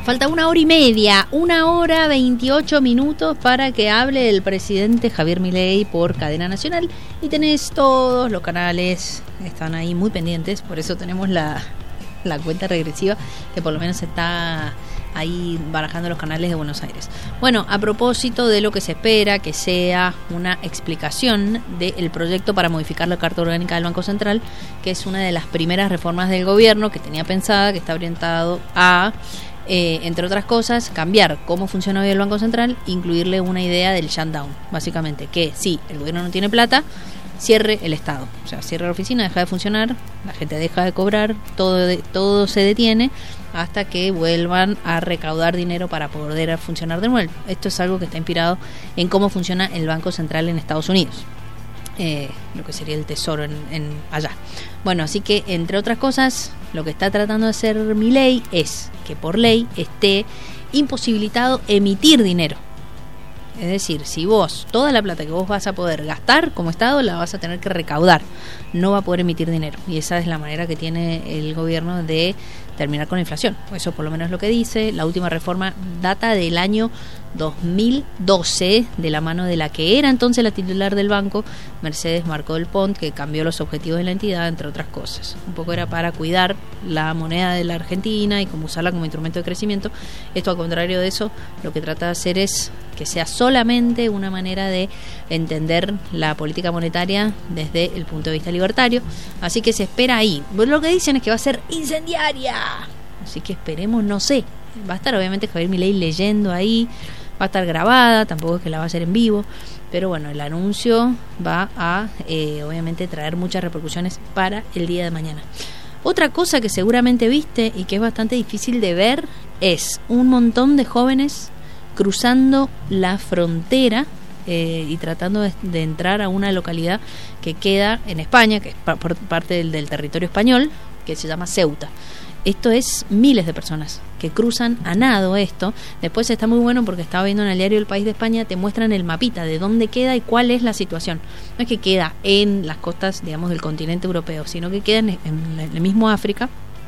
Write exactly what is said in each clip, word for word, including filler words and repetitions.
Falta una hora y media, una hora veintiocho minutos para que hable el presidente Javier Milei por cadena nacional y tenés todos los canales, están ahí muy pendientes, por eso tenemos la, la cuenta regresiva que por lo menos está ahí barajando los canales de Buenos Aires. Bueno, a propósito de lo que se espera que sea una explicación del proyecto para modificar la Carta Orgánica del Banco Central, que es una de las primeras reformas del gobierno que tenía pensada, que está orientado a, eh, entre otras cosas, cambiar cómo funciona hoy el Banco Central, incluirle una idea del shutdown, básicamente, que si el gobierno no tiene plata, cierre el Estado, o sea, cierre la oficina, deja de funcionar, la gente deja de cobrar, todo de, todo se detiene hasta que vuelvan a recaudar dinero para poder funcionar de nuevo. Esto es algo que está inspirado en cómo funciona el Banco Central en Estados Unidos, eh, lo que sería el tesoro en, en allá. Bueno, así que entre otras cosas, lo que está tratando de hacer Milei es que por ley esté imposibilitado emitir dinero. Es decir, si vos, toda la plata que vos vas a poder gastar como Estado, la vas a tener que recaudar. No va a poder emitir dinero. Y esa es la manera que tiene el gobierno de terminar con la inflación. Eso por lo menos es lo que dice. La última reforma data del año dos mil doce, de la mano de la que era entonces la titular del banco, Mercedes Marcó del Pont, que cambió los objetivos de la entidad, entre otras cosas. Un poco era para cuidar la moneda de la Argentina y como usarla como instrumento de crecimiento. Esto, al contrario de eso, lo que trata de hacer es que sea solamente una manera de entender la política monetaria desde el punto de vista libertario. Así que se espera ahí. Lo que dicen es que va a ser incendiaria. Así que esperemos, no sé. Va a estar obviamente Javier Milei leyendo ahí, va a estar grabada, tampoco es que la va a hacer en vivo, pero bueno, el anuncio va a eh, obviamente traer muchas repercusiones para el día de mañana. Otra cosa que seguramente viste y que es bastante difícil de ver es un montón de jóvenes cruzando la frontera eh, y tratando de, de entrar a una localidad que queda en España, que es pa- por parte del, del territorio español, que se llama Ceuta. Esto es miles de personas que cruzan a nado esto. Después está muy bueno porque estaba viendo en el diario El País de España, te muestran el mapita de dónde queda y cuál es la situación. No es que queda en las costas, digamos, del continente europeo, sino que queda en, en el mismo África.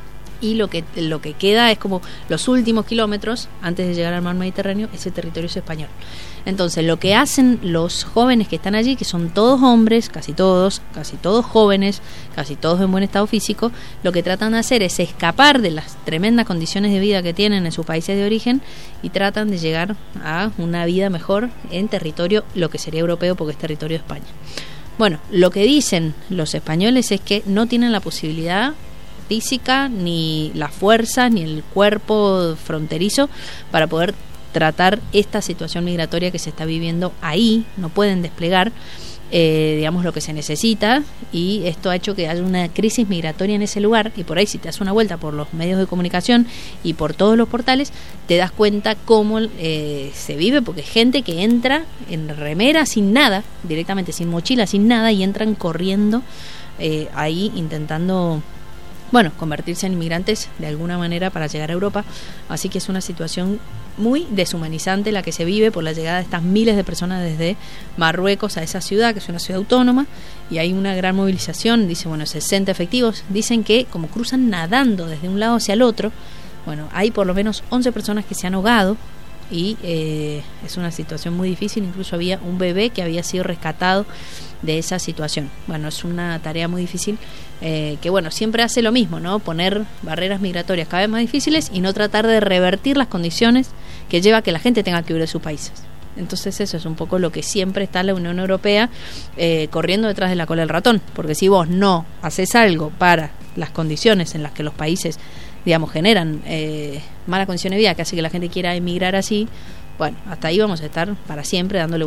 Y lo que lo que queda es como los últimos kilómetros antes de llegar al mar Mediterráneo, ese territorio es español. Entonces, lo que hacen los jóvenes que están allí, que son todos hombres, casi todos, casi todos jóvenes, casi todos en buen estado físico, lo que tratan de hacer es escapar de las tremendas condiciones de vida que tienen en sus países de origen y tratan de llegar a una vida mejor en territorio, lo que sería europeo, porque es territorio de España. Bueno, lo que dicen los españoles es que no tienen la posibilidad física, ni la fuerza, ni el cuerpo fronterizo para poder tratar esta situación migratoria que se está viviendo ahí. No pueden desplegar, eh, digamos, lo que se necesita, y esto ha hecho que haya una crisis migratoria en ese lugar. Y por ahí, si te das una vuelta por los medios de comunicación y por todos los portales, te das cuenta cómo eh, se vive, porque hay gente que entra en remera sin nada, directamente sin mochila, sin nada, y entran corriendo eh, ahí intentando, bueno, convertirse en inmigrantes de alguna manera para llegar a Europa. Así que es una situación muy deshumanizante la que se vive por la llegada de estas miles de personas desde Marruecos a esa ciudad, que es una ciudad autónoma, y hay una gran movilización. Dice, bueno, sesenta efectivos. Dicen que como cruzan nadando desde un lado hacia el otro, bueno, hay por lo menos once personas que se han ahogado, y eh, es una situación muy difícil. Incluso había un bebé que había sido rescatado de esa situación. Bueno, es una tarea muy difícil, eh, que bueno, siempre hace lo mismo, ¿no? Poner barreras migratorias cada vez más difíciles y no tratar de revertir las condiciones que lleva a que la gente tenga que huir de sus países. Entonces eso es un poco lo que siempre está la Unión Europea eh, corriendo detrás de la cola del ratón, porque si vos no haces algo para las condiciones en las que los países, digamos, generan eh, malas condiciones de vida que hace que la gente quiera emigrar así, bueno, hasta ahí vamos a estar para siempre dándole